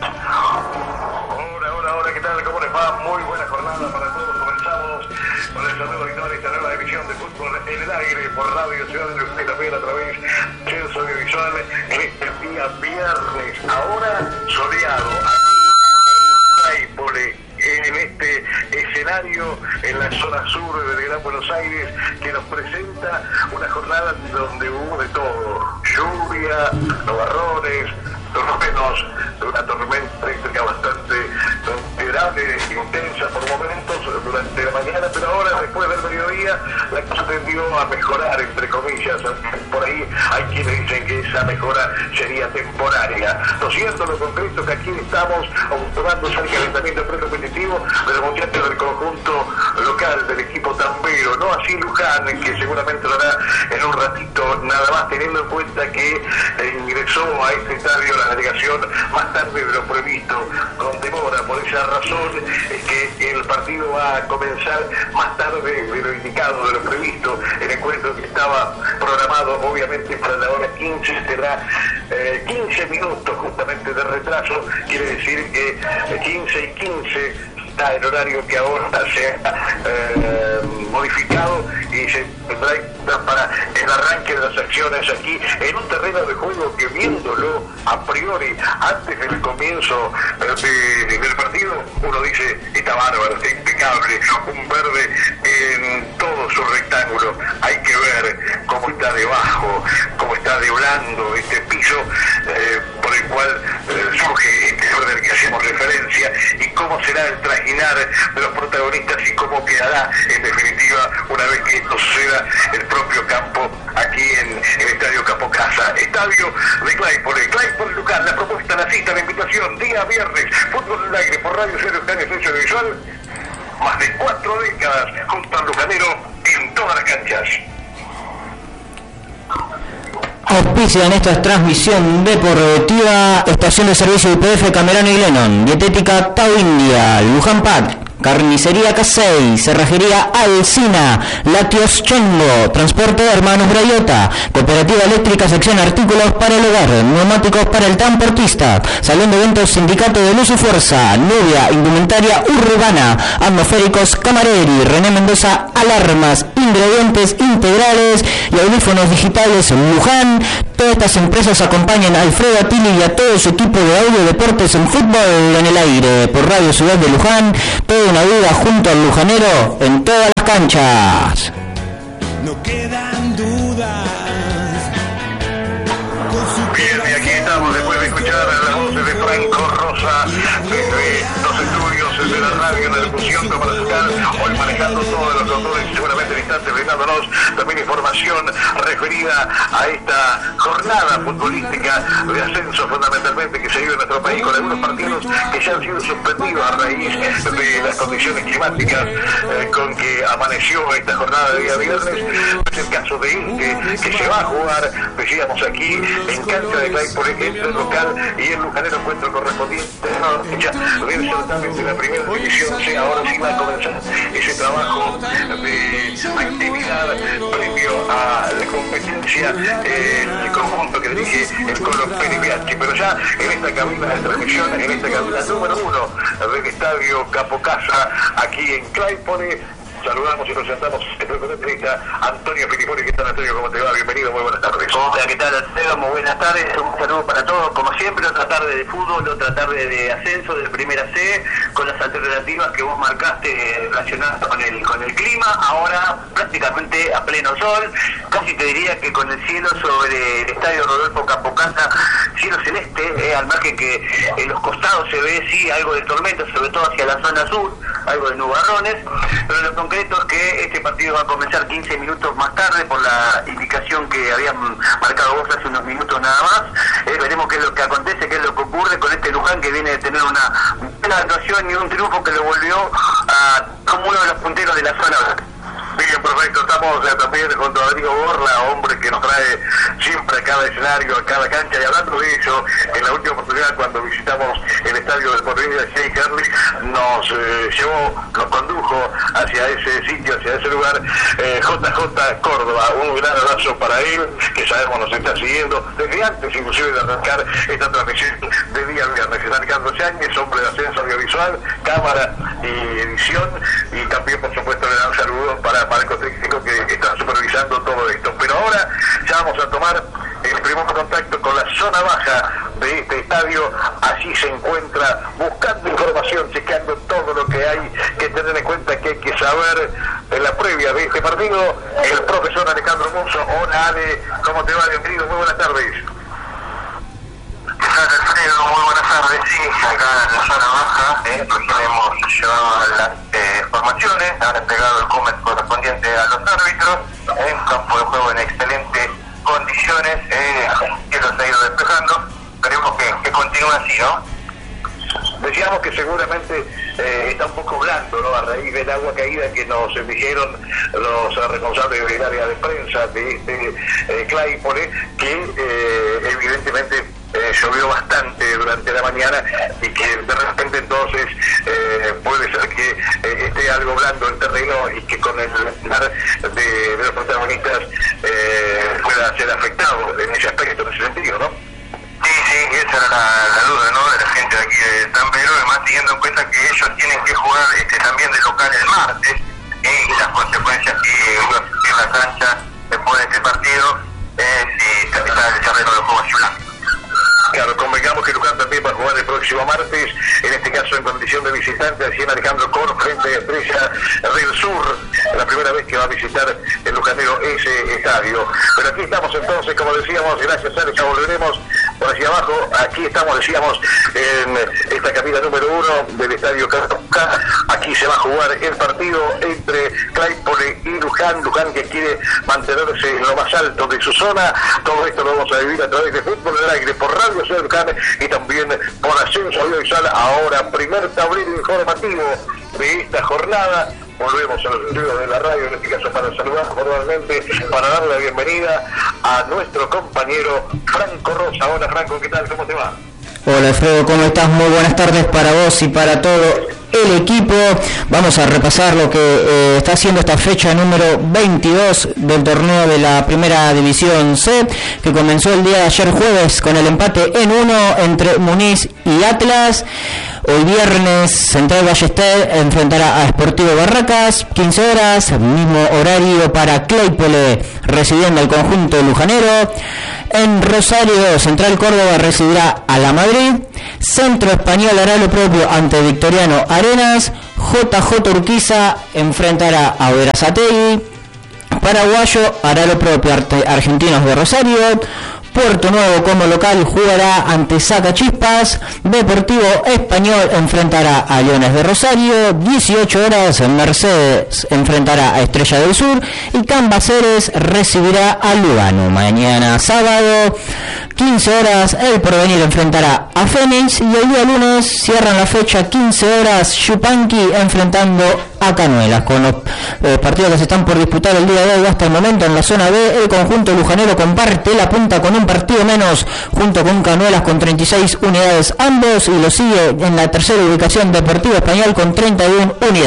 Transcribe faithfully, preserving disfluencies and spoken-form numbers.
Hola, hola, hola, ¿qué tal? ¿Cómo les va? Muy buena jornada para todos. Comenzamos con esta nueva victoria, esta nueva división de fútbol en el aire por Radio Ciudad de Neuquén, también a través de Censo Audiovisual en este día viernes, ahora soleado, en este escenario en la zona sur del Gran Buenos Aires, que nos presenta una jornada donde hubo de todo: lluvia, nubarrones, truenos, una tormenta eléctrica bastante considerable, intensa por momentos durante la mañana, pero ahora, después del mediodía, la cosa tendió a mejorar, entre comillas. Por ahí hay quienes dicen que esa mejora sería temporaria. Lo cierto, lo concreto, que aquí estamos observando ya el calentamiento precompetitivo de los muchachos del conjunto local del equipo tambero, no así Luján, que seguramente lo hará en un ratito nada más, teniendo en cuenta que eh, ingresó a este estadio la delegación más tarde de lo previsto, con demora. Por esa razón es que el partido va a comenzar más tarde de lo indicado, de lo previsto. El encuentro que estaba programado obviamente para la hora quince tendrá eh, quince minutos justamente de retraso, quiere decir que eh, quince y quince está el horario que ahora se ha eh, modificado y se tendrá para el arranque de las acciones aquí en un terreno de juego que, viéndolo a priori antes del comienzo de, del partido, uno dice: está bárbaro, está impecable, un verde en todo su rectángulo. Hay que ver cómo está debajo, cómo está de blando este piso eh, por el cual eh, surge este verde al que hacemos referencia, y cómo será el trajinar de los protagonistas y cómo quedará en definitiva una vez que esto suceda el propio campo aquí en el Estadio Capocasa, estadio de Claypole. Claypole Luján, la propuesta, la cita, la invitación, día viernes, fútbol en el aire por Radio Cero, está en el Censo Audiovisual, más de cuatro décadas junto al lujanero en todas las canchas. Auspician esta transmisión deportiva estación de servicio I P F Camerano y Lennon, dietética Tau India, Luján Pack, carnicería Casey, cerrajería Alcina, lácteos Chongo, transporte de Hermanos Brayota, cooperativa eléctrica sección artículos para el hogar, neumáticos para el transportista, salón de eventos sindicato de Luz y Fuerza, Nubia, indumentaria urbana, atmosféricos Camareri, René Mendoza, alarmas, ingredientes integrales y audífonos digitales en Luján. Todas estas empresas acompañan a Alfredo Attili y a todo su equipo de audio deportes en fútbol en el aire por Radio Ciudad de Luján. Toda una vida junto al lujanero en todas las canchas. No quedan dudas. Bien, y aquí estamos después de escuchar las voces de Franco Rosa desde los estudios de la radio de la Fusión Comercial, hoy manejando todos los controles y seguramente en instantes brindándonos también información referida a esta jornada futbolística de ascenso fundamentalmente que se vive en nuestro país, con algunos partidos que ya han sido suspendidos a raíz de las condiciones climáticas eh, con que amaneció esta jornada de día viernes. Es el caso de este, que se va a jugar, decíamos aquí, en cancha de Claypole, entre el local y el lujanero, encuentro correspondiente ya del certamen de la primera división C. Ahora sí va a comenzar ese trabajo de actividad previo a la competencia, eh, el conjunto que dirige el Colo Peribiachi. Pero ya en esta cabina de transmisión, en esta cabina número uno del Estadio Capocasa, aquí en Claypole, saludamos y nos sentamos el protagonista Antonio Filiponi. ¿Qué tal, Antonio? ¿Cómo te va? Bienvenido, muy buenas tardes. Hola, ¿qué tal, Alfredo? Muy buenas tardes, un saludo para todos. Como siempre, otra tarde de fútbol, otra tarde de ascenso de Primera C, con las alternativas que vos marcaste relacionadas con el con el clima. Ahora prácticamente a pleno sol, casi te diría que con el cielo sobre el Estadio Rodolfo Capocasa, cielo celeste, eh, al margen que en los costados se ve sí algo de tormenta, sobre todo hacia la zona sur, algo de nubarrones, pero lo concreto es que este partido va a comenzar quince minutos más tarde por la indicación que habían marcado vos hace unos minutos nada más. Eh, veremos qué es lo que acontece, qué es lo que ocurre con este Luján, que viene de tener una buena actuación y un triunfo que lo volvió a, como uno de los punteros de la zona. Bien, bien, perfecto. Estamos eh, también junto a Rodrigo Borla, hombre que nos trae siempre a cada escenario, a cada cancha. Y hablando de eso, en la última oportunidad cuando visitamos el estadio del Porvenir de Jay Harley, nos eh, llevó, nos condujo hacia ese sitio, hacia ese lugar, eh, J J Córdoba. Un gran abrazo para él, que sabemos nos está siguiendo desde antes inclusive de arrancar esta transmisión de día viernes. Está Alejandro Yáñez, hombre de ascenso audiovisual, cámara y edición, y también por supuesto le dan saludos para Marco Técnico que está supervisando todo esto. Pero ahora ya vamos a tomar el primer contacto con la zona baja de este estadio. Allí se encuentra buscando información, checando todo lo que hay que tener en cuenta, que hay que saber en la previa de este partido, el profesor Alejandro Musso. Hola Ale, ¿cómo te va? Bienvenido, muy buenas tardes. ¿Qué tal, Alfredo? Muy buenas tardes. Sí, acá en la zona baja, eh, recién hemos llevado las eh, formaciones, han entregado el cúmet correspondiente a los árbitros, en un campo de juego en excelentes condiciones, eh, el cielo se ha ido despejando, esperemos que, que continúe así, ¿no? Decíamos que seguramente eh, está un poco blando, ¿no? A raíz del agua caída que nos dijeron los uh, responsables del área de prensa de este eh, Claypole, que eh, evidentemente eh, llovió bastante durante la mañana y que de repente entonces eh, puede ser que eh, esté algo blando el terreno y que con el mar de, de los protagonistas eh, pueda ser afectado en ese aspecto, en ese sentido, ¿no? Sí, sí, esa era la, la duda, ¿no?, de la gente de aquí de Tampero, además teniendo en cuenta que ellos tienen que jugar este, también de local el martes, eh, y las consecuencias que iba a existir la cancha después de este partido, eh, si está el terreno del juego ciudad. Claro, convengamos que Luján también va a jugar el próximo martes, en este caso en condición de visitante, así en Alejandro Cor, frente a Estrella del Sur, la primera vez que va a visitar el lujanero ese estadio. Pero aquí estamos entonces, como decíamos, gracias Alex, ya volveremos por hacia abajo. Aquí estamos, decíamos, en esta cabina número uno del estadio Cartuca. Aquí se va a jugar el partido entre Claypole y Luján. Luján que quiere mantenerse en lo más alto de su zona. Todo esto lo vamos a vivir a través de Fútbol del Aire, por Radio Ciudad Luján y también por Ascenso Audiovisual. Ahora, primer tablero informativo de esta jornada. Volvemos a los estudios de la radio, en este caso para saludar formalmente, para darle la bienvenida a nuestro compañero Franco Rosa. Hola Franco, ¿qué tal? ¿Cómo te va? Hola Alfredo, ¿cómo estás? Muy buenas tardes para vos y para todo el equipo. Vamos a repasar lo que eh, está haciendo esta fecha número veintidós del torneo de la Primera División C, que comenzó el día de ayer jueves con el empate en uno entre Muniz y Atlas. Hoy viernes Central Ballester enfrentará a Sportivo Barracas, quince horas, mismo horario para Claypole recibiendo al conjunto lujanero. En Rosario, Central Córdoba recibirá a La Madrid. Centro Español hará lo propio ante Victoriano Arenas. J J Urquiza enfrentará a Berazategui. Paraguayo hará lo propio ante Argentinos de Rosario. Puerto Nuevo como local jugará ante Sacachispas. Deportivo Español enfrentará a Leones de Rosario. dieciocho horas Mercedes enfrentará a Estrella del Sur y Cambaceres recibirá a Lugano. Mañana sábado quince horas El Porvenir enfrentará a Fénix y el día lunes cierran la fecha quince horas Yupanqui enfrentando a Canuelas. Con los eh, partidos que se están por disputar el día de hoy hasta el momento en la zona B, el conjunto lujanero comparte la punta con un partido menos junto con Canuelas con treinta y seis unidades ambos, y lo sigue en la tercera ubicación Deportivo Español con treinta y una unidades.